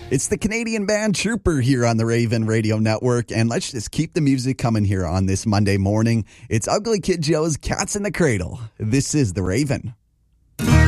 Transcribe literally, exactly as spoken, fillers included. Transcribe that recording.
It's the Canadian band Trooper here on the Raven Radio Network, and let's just keep the music coming here on this Monday morning. It's Ugly Kid Joe's Cats in the Cradle. This is the Raven.